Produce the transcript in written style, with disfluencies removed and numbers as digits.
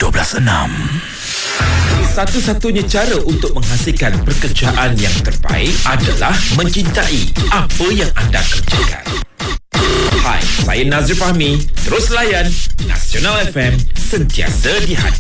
12.6. Satu-satunya cara untuk menghasilkan pekerjaan yang terbaik adalah mencintai apa yang anda kerjakan. Hai, saya Nazri Fahmi. Terus layan Nasional FM, sentiasa di hati.